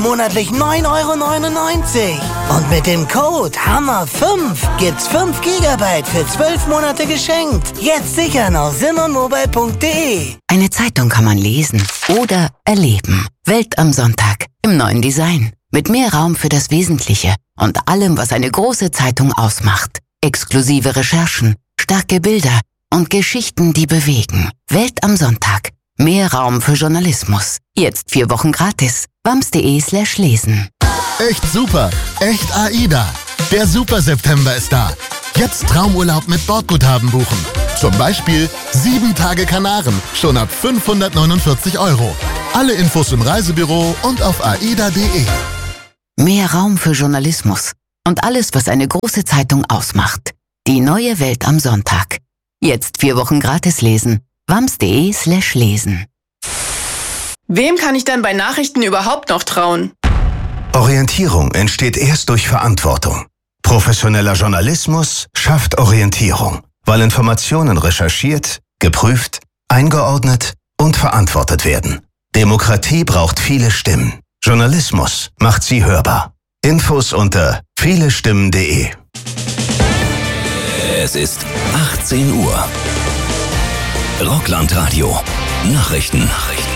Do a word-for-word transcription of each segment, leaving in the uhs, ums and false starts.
monatlich neun Euro neunundneunzig. Und mit dem Code Hammer fünf gibt's fünf Gigabyte für zwölf Monate geschenkt. Jetzt sichern auf simmermobile punkt de. Eine Zeitung kann man lesen oder erleben. Welt am Sonntag im neuen Design. Mit mehr Raum für das Wesentliche und allem, was eine große Zeitung ausmacht. Exklusive Recherchen, starke Bilder und Geschichten, die bewegen. Welt am Sonntag. Mehr Raum für Journalismus. Jetzt vier Wochen gratis. wams.de slash lesen. Echt super. Echt AIDA. Der Super September ist da. Jetzt Traumurlaub mit Bordguthaben buchen. Zum Beispiel sieben Tage Kanaren. Schon ab fünfhundertneunundvierzig Euro. Alle Infos im Reisebüro und auf aida punkt de. Mehr Raum für Journalismus und alles, was eine große Zeitung ausmacht. Die neue Welt am Sonntag. Jetzt vier Wochen gratis lesen. wams.de slash lesen. Wem kann ich denn bei Nachrichten überhaupt noch trauen? Orientierung entsteht erst durch Verantwortung. Professioneller Journalismus schafft Orientierung, weil Informationen recherchiert, geprüft, eingeordnet und verantwortet werden. Demokratie braucht viele Stimmen. Journalismus macht sie hörbar. Infos unter vielestimmen punkt de. Es ist achtzehn Uhr. Rocklandradio. Nachrichten. Nachrichten.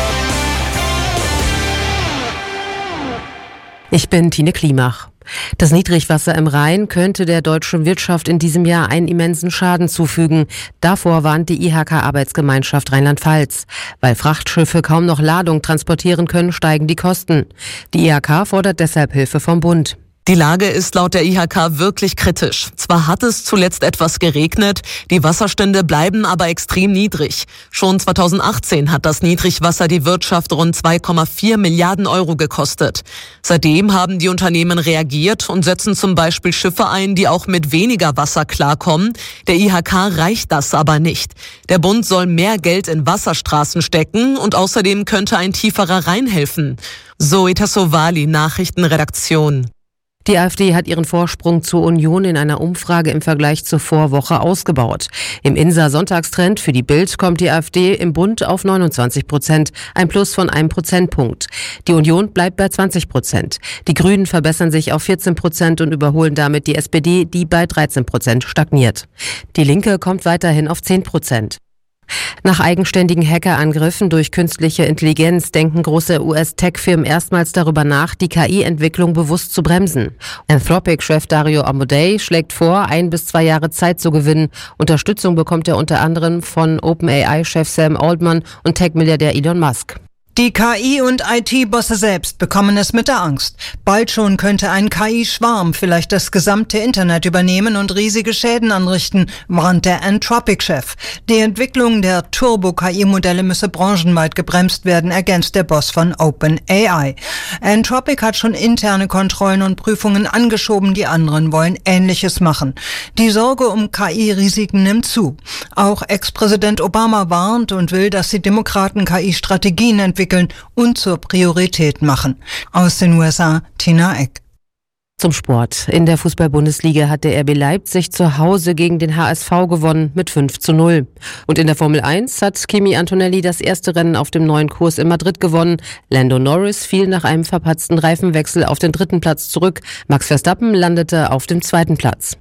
Ich bin Tine Klimach. Das Niedrigwasser im Rhein könnte der deutschen Wirtschaft in diesem Jahr einen immensen Schaden zufügen. Davor warnt die I H K-Arbeitsgemeinschaft Rheinland-Pfalz. Weil Frachtschiffe kaum noch Ladung transportieren können, steigen die Kosten. Die I H K fordert deshalb Hilfe vom Bund. Die Lage ist laut der I H K wirklich kritisch. Zwar hat es zuletzt etwas geregnet, die Wasserstände bleiben aber extrem niedrig. Schon zweitausendachtzehn hat das Niedrigwasser die Wirtschaft rund zwei Komma vier Milliarden Euro gekostet. Seitdem haben die Unternehmen reagiert und setzen zum Beispiel Schiffe ein, die auch mit weniger Wasser klarkommen. Der I H K reicht das aber nicht. Der Bund soll mehr Geld in Wasserstraßen stecken und außerdem könnte ein tieferer Rhein helfen. Zoe Tassovali, Nachrichtenredaktion. Die AfD hat ihren Vorsprung zur Union in einer Umfrage im Vergleich zur Vorwoche ausgebaut. Im Insa-Sonntagstrend für die Bild kommt die AfD im Bund auf neunundzwanzig Prozent, ein Plus von einem Prozentpunkt. Die Union bleibt bei zwanzig Prozent. Die Grünen verbessern sich auf vierzehn Prozent und überholen damit die S P D, die bei dreizehn Prozent stagniert. Die Linke kommt weiterhin auf zehn Prozent. Nach eigenständigen Hackerangriffen durch künstliche Intelligenz denken große U S-Tech-Firmen erstmals darüber nach, die K I-Entwicklung bewusst zu bremsen. Anthropic-Chef Dario Amodei schlägt vor, ein bis zwei Jahre Zeit zu gewinnen. Unterstützung bekommt er unter anderem von OpenAI-Chef Sam Altman und Tech-Milliardär Elon Musk. Die K I- und I T-Bosse selbst bekommen es mit der Angst. Bald schon könnte ein K I-Schwarm vielleicht das gesamte Internet übernehmen und riesige Schäden anrichten, warnt der Anthropic-Chef. Die Entwicklung der Turbo-K I-Modelle müsse branchenweit gebremst werden, ergänzt der Boss von OpenAI. Anthropic hat schon interne Kontrollen und Prüfungen angeschoben, die anderen wollen Ähnliches machen. Die Sorge um K I-Risiken nimmt zu. Auch Ex-Präsident Obama warnt und will, dass die Demokraten K I-Strategien entwickeln und zur Priorität machen. Aus den U S A, Tina Eck. Zum Sport. In der Fußball-Bundesliga hat der R B Leipzig zu Hause gegen den H S V gewonnen mit fünf zu null. Und in der Formel eins hat Kimi Antonelli das erste Rennen auf dem neuen Kurs in Madrid gewonnen. Lando Norris fiel nach einem verpatzten Reifenwechsel auf den dritten Platz zurück. Max Verstappen landete auf dem zweiten Platz.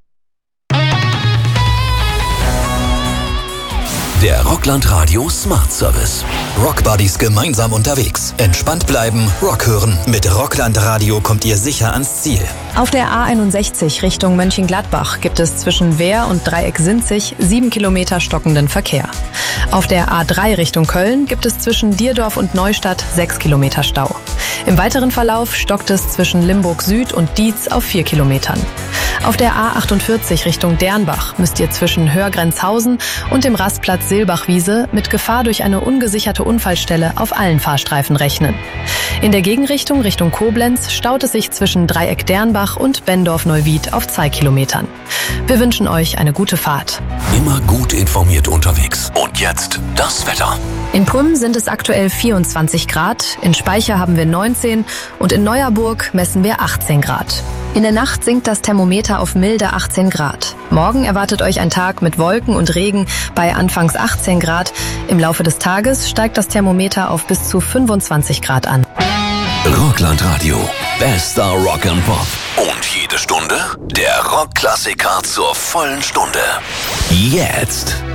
Der Rocklandradio Smart Service. Rockbuddies gemeinsam unterwegs. Entspannt bleiben, Rock hören. Mit Rocklandradio kommt ihr sicher ans Ziel. Auf der A einundsechzig Richtung Mönchengladbach gibt es zwischen Wehr und Dreieck-Sinzig sieben Kilometer stockenden Verkehr. Auf der A drei Richtung Köln gibt es zwischen Dierdorf und Neustadt sechs Kilometer Stau. Im weiteren Verlauf stockt es zwischen Limburg Süd und Dietz auf vier Kilometern. Auf der A achtundvierzig Richtung Dernbach müsst ihr zwischen Hörgrenzhausen und dem Rastplatz Silbachwiese mit Gefahr durch eine ungesicherte Unfallstelle auf allen Fahrstreifen rechnen. In der Gegenrichtung Richtung Koblenz staut es sich zwischen Dreieck Dernbach und Bendorf-Neuwied auf zwei Kilometern. Wir wünschen euch eine gute Fahrt. Immer gut informiert unterwegs. Und jetzt das Wetter. In Prüm sind es aktuell vierundzwanzig Grad, in Speicher haben wir neunzehn und in Neuerburg messen wir achtzehn Grad. In der Nacht sinkt das Thermometer auf milde achtzehn Grad. Morgen erwartet euch ein Tag mit Wolken und Regen bei anfangs achtzehn Grad. Im Laufe des Tages steigt das Thermometer auf bis zu fünfundzwanzig Grad an. Rock Rockland Radio. Bester Rock and Pop. Und jede Stunde der Rockklassiker zur vollen Stunde. Jetzt